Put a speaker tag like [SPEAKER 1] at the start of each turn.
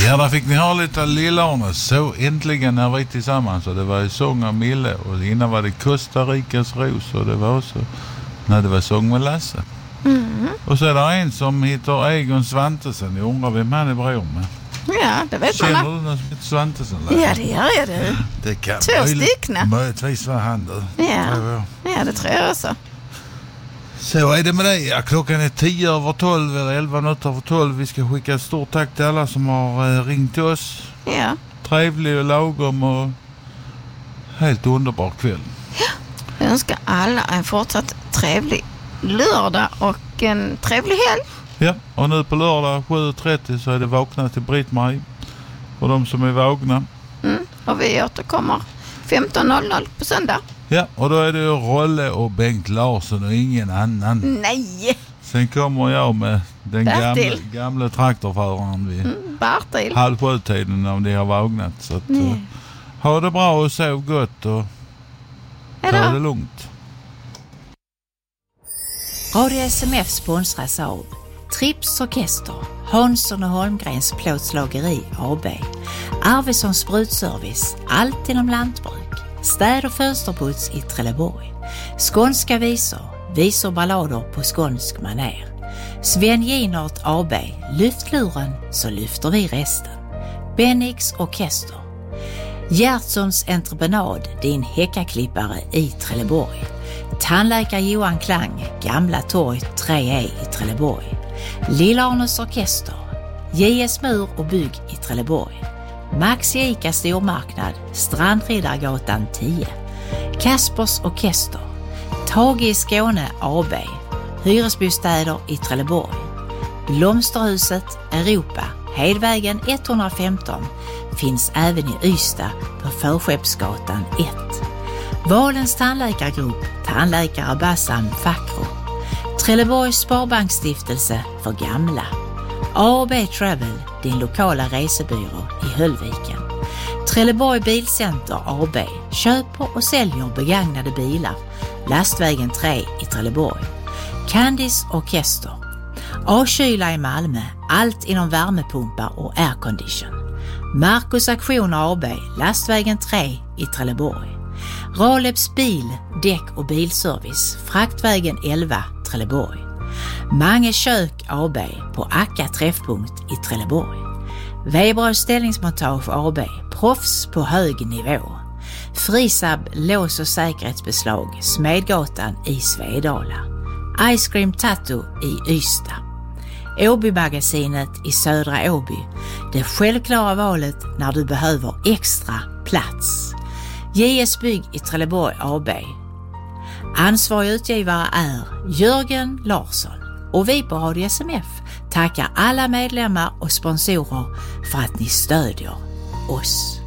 [SPEAKER 1] Ja, där fick ni ha lite Lillarne. Så äntligen är vi tillsammans. Och det var ju sång av Mille. Och innan var det Costa Ricas ros. Och det var också när det var sång med Lasse. Och så är det en som heter Egon Svantesen. Jag undrar vem han är bror med.
[SPEAKER 2] Ja, det vet man.
[SPEAKER 1] Känner du någon som heter Svantesen?
[SPEAKER 2] Ja, det gör jag det.
[SPEAKER 1] Det kan
[SPEAKER 2] 2 stycken.
[SPEAKER 1] Möjligtvis var han då.
[SPEAKER 2] Ja, det tror jag också.
[SPEAKER 1] Så är det med det. Ja, klockan är 10:12 eller 11:12. Vi ska skicka ett stort tack till alla som har ringt till oss.
[SPEAKER 2] Ja.
[SPEAKER 1] Trevlig och lagom och helt underbar kväll.
[SPEAKER 2] Ja, jag önskar alla en fortsatt trevlig lördag och en trevlig helg.
[SPEAKER 1] Ja, och nu på lördag 7:30 så är det Vakna till Britt-Marie. Och de som är vakna.
[SPEAKER 2] Och vi återkommer 15:00 på söndag.
[SPEAKER 1] Ja, och då är det ju Rolle och Bengt Larsson och ingen annan.
[SPEAKER 2] Nej!
[SPEAKER 1] Sen kommer jag med den gamla traktorföraren vid
[SPEAKER 2] Bertil.
[SPEAKER 1] 6:30 om de har vaknat. Så att, ha det bra och sov gott och ta det lugnt.
[SPEAKER 3] Radio SMF sponsras av Trips Orkester, Hansson och Holmgrens plåtslageri AB, Arvidsson Sprutservice, allt inom lantbruk, städ- och fönsterputs i Trelleborg, skånska visor ballader på skånsk maner, Sven Ginert AB, lyft luren så lyfter vi resten, Bennix Orkester, Gertsons entreprenad, din häckaklippare i Trelleborg, tandläkare Johan Klang, Gamla Torg 3E i Trelleborg, Lillarnes Orkester, JS Mur och Bygg i Trelleborg, Max Ica Stormarknad, Strandriddargatan 10, Kaspers Orkester, Tage i Skåne AB, hyresbostäder i Trelleborg, Blomsterhuset Europa, Hedvägen 115, finns även i Ystad på Förskeppsgatan 1. Valens tandläkargrupp, tandläkare Bassam Fakro, Trelleborgs Sparbanksstiftelse för gamla, A&B Travel, din lokala resebyrå i Höllviken, Trelleborg Bilcenter AB, köper och säljer begagnade bilar, Lastvägen 3 i Trelleborg, Candice Orkester, A-kyla i Malmö, allt inom värmepumpar och aircondition, Marcus Aktioner AB, Lastvägen 3 i Trelleborg, Raleps bil, däck och bilservice, Fraktvägen 11, Trelleborg, Mange kök AB på Akka träffpunkt i Trelleborg, Weberös ställningsmontage AB, proffs på hög nivå, Frisab lås- och säkerhetsbeslag, Smedgatan i Svedala, Ice Cream Tattoo i Ystad, Åby-magasinet i Södra Åby, det självklara valet när du behöver extra plats, JS Bygg i Trelleborg AB. Ansvarig utgivare är Jörgen Larsson och vi på Radio SMF tackar alla medlemmar och sponsorer för att ni stödjer oss.